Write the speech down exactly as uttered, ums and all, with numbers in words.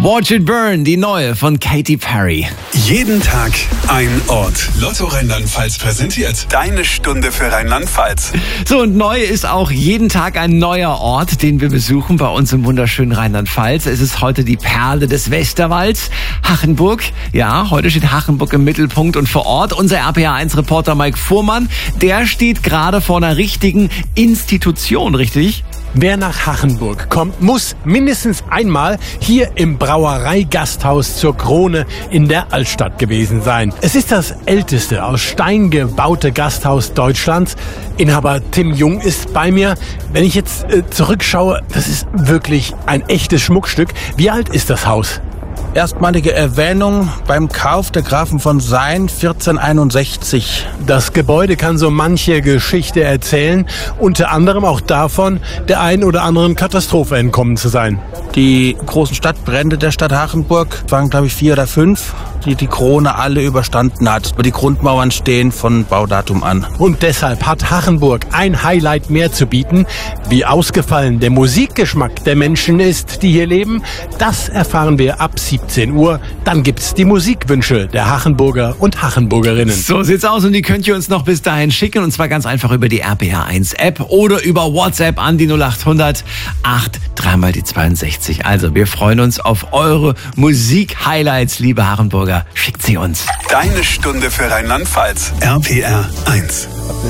Watch It Burn, die neue von Katy Perry. Jeden Tag ein Ort. Lotto Rheinland-Pfalz präsentiert deine Stunde für Rheinland-Pfalz. So, und neu ist auch jeden Tag ein neuer Ort, den wir besuchen bei uns im wunderschönen Rheinland-Pfalz. Es ist heute die Perle des Westerwalds, Hachenburg. Ja, heute steht Hachenburg im Mittelpunkt und vor Ort unser R P R eins Reporter Mike Fuhrmann, der steht gerade vor einer richtigen Institution, richtig? Wer nach Hachenburg kommt, muss mindestens einmal hier im Brauereigasthaus zur Krone in der Altstadt gewesen sein. Es ist das älteste aus Stein gebaute Gasthaus Deutschlands. Inhaber Tim Jung ist bei mir. Wenn ich jetzt äh, zurückschaue, das ist wirklich ein echtes Schmuckstück. Wie alt ist das Haus? Erstmalige Erwähnung beim Kauf der Grafen von Sayn vierzehnhunderteinundsechzig. Das Gebäude kann so manche Geschichte erzählen, unter anderem auch davon, der ein oder anderen Katastrophe entkommen zu sein. Die großen Stadtbrände der Stadt Hachenburg waren, glaube ich, vier oder fünf, die die Krone alle überstanden hat. Die Grundmauern stehen von Baudatum an. Und deshalb hat Hachenburg ein Highlight mehr zu bieten. Wie ausgefallen der Musikgeschmack der Menschen ist, die hier leben, das erfahren wir ab siebzehn Uhr. Dann gibt's die Musikwünsche der Hachenburger und Hachenburgerinnen. So sieht's aus und die könnt ihr uns noch bis dahin schicken und zwar ganz einfach über die R P R eins App oder über WhatsApp an die null acht hundert acht dreimal die zweiundsechzig. Also wir freuen uns auf eure Musik-Highlights, liebe Hachenburger. Schickt sie uns. Deine Stunde für Rheinland-Pfalz. R P R eins.